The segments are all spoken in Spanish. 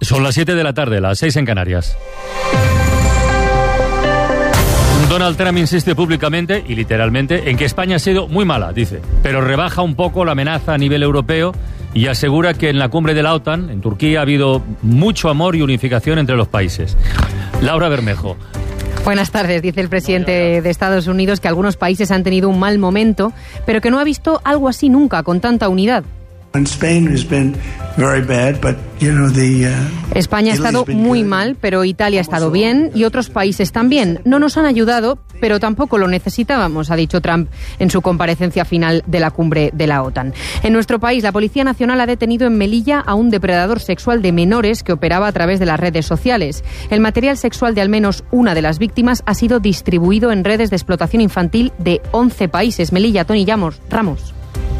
Son las 7 de la tarde, las 6 en Canarias. Donald Trump insiste públicamente y literalmente en que España ha sido muy mala, dice, pero rebaja un poco la amenaza a nivel europeo y asegura que en la cumbre de la OTAN, en Turquía, ha habido mucho amor y unificación entre los países. Laura Bermejo. Buenas tardes. Dice el presidente de Estados Unidos que algunos países han tenido un mal momento, pero que no ha visto algo así nunca, con tanta unidad. España ha estado muy mal, pero Italia ha estado bien y otros países también. No nos han ayudado, pero tampoco lo necesitábamos, ha dicho Trump en su comparecencia final de la cumbre de la OTAN. En nuestro país, la Policía Nacional ha detenido en Melilla a un depredador sexual de menores que operaba a través de las redes sociales. El material sexual de al menos una de las víctimas ha sido distribuido en redes de explotación infantil de 11 países. Melilla, Tony Ramos.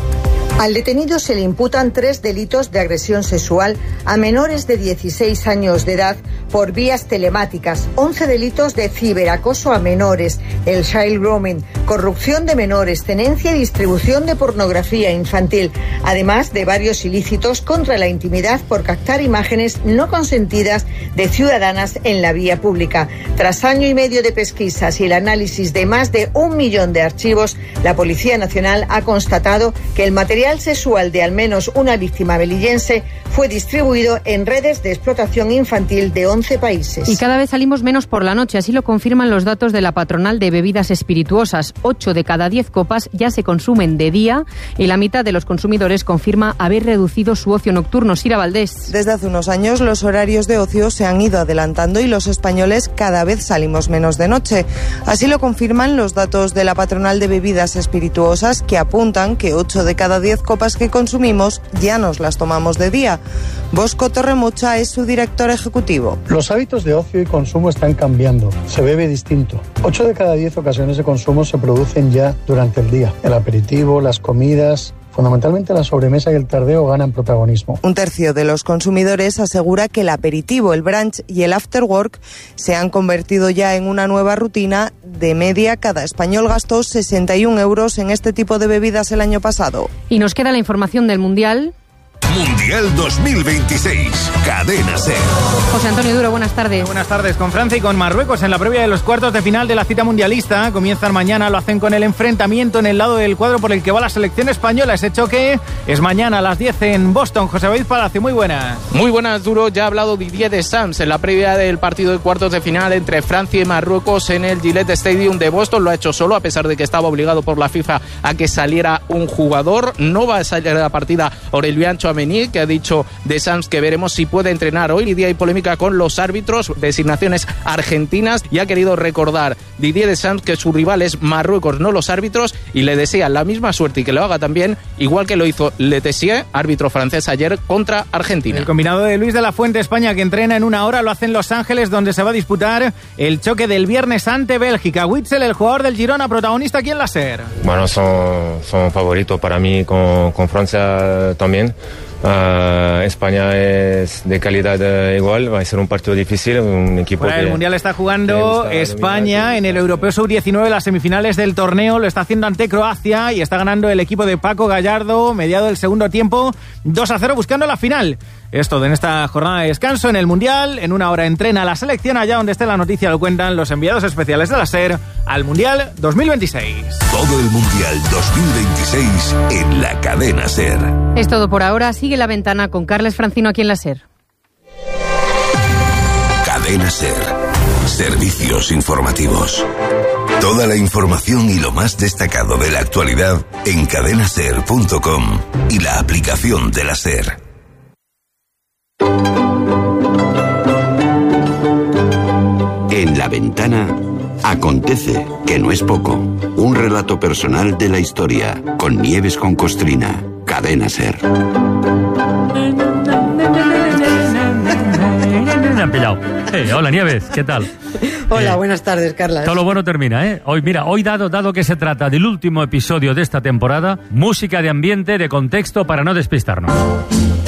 Al detenido se le imputan 3 delitos de agresión sexual a menores de 16 años de edad por vías telemáticas, 11 delitos de ciberacoso a menores, el child grooming, corrupción de menores, tenencia y distribución de pornografía infantil, además de varios ilícitos contra la intimidad por captar imágenes no consentidas de ciudadanas en la vía pública. Tras año y medio de pesquisas y el análisis de más de 1 millón de archivos, la Policía Nacional ha constatado que el material sexual de al menos una víctima melillense fue distribuido en redes de explotación infantil de 11 países. Y cada vez salimos menos por la noche, así lo confirman los datos de la patronal de bebidas espirituosas. 8 de cada 10 copas ya se consumen de día y la mitad de los consumidores confirma haber reducido su ocio nocturno. Sira Valdés. Desde hace unos años los horarios de ocio se han ido adelantando y los españoles cada vez salimos menos de noche. Así lo confirman los datos de la patronal de bebidas espirituosas, que apuntan que 8 de cada 10 copas que consumimos ya nos las tomamos de día. Bosco Torremocha es su director ejecutivo. Los hábitos de ocio y consumo están cambiando. Se bebe distinto. 8 de cada 10 ocasiones de consumo se producen ya durante el día. El aperitivo, las comidas, fundamentalmente la sobremesa y el tardeo ganan protagonismo. Un tercio de los consumidores asegura que el aperitivo, el brunch y el after work se han convertido ya en una nueva rutina. De media, cada español gastó 61 euros en este tipo de bebidas el año pasado. Y nos queda la información del Mundial. Mundial 2026, Cadena SER. José Antonio Duro, buenas tardes. Buenas tardes. Con Francia y con Marruecos en la previa de los cuartos de final de la cita mundialista. Comienzan mañana, lo hacen con el enfrentamiento en el lado del cuadro por el que va la selección española. Ese choque es mañana a las 10 en Boston. José David Palacio, muy buenas. Muy buenas, Duro. Ya ha hablado Didier Deschamps en la previa del partido de cuartos de final entre Francia y Marruecos en el Gillette Stadium de Boston. Lo ha hecho solo, a pesar de que estaba obligado por la FIFA a que saliera un jugador. No va a salir a la partida Aurélien Tchouaméni, que ha dicho Deschamps que veremos si puede entrenar hoy. Hoy día hay polémica con los árbitros, designaciones argentinas, y ha querido recordar Didier Deschamps que su rival es Marruecos, no los árbitros, y le desea la misma suerte y que lo haga también, igual que lo hizo Letessier, árbitro francés, ayer contra Argentina. El combinado de Luis de la Fuente España, que entrena en una hora, lo hace en Los Ángeles, donde se va a disputar el choque del viernes ante Bélgica. Witsel, el jugador del Girona, protagonista aquí en la SER. Bueno, son favoritos para mí, con Francia también. España es de calidad igual, va a ser un partido difícil, un equipo Bueno, que... El Mundial está jugando España en el Europeo Sub-19, las semifinales del torneo, lo está haciendo ante Croacia y está ganando el equipo de Paco Gallardo, mediado del segundo tiempo, 2-0, buscando la final. Es todo en esta jornada de descanso en el Mundial. En una hora entrena la selección, allá donde esté la noticia lo cuentan los enviados especiales de la SER al Mundial 2026. Todo el Mundial 2026 en la Cadena SER. Es todo por ahora. Sigue La Ventana con Carles Francino aquí en la SER. Cadena SER. Servicios informativos. Toda la información y lo más destacado de la actualidad en cadenaser.com y la aplicación de la SER. En La Ventana acontece, que no es poco, un relato personal de la historia, con Nieves con Costrina, Cadena SER. Me han pillado. Hola, Nieves, ¿qué tal? Hola, buenas tardes, Carlas. Todo lo bueno termina, ¿eh? Hoy dado que se trata del último episodio de esta temporada, música de ambiente, de contexto, para no despistarnos.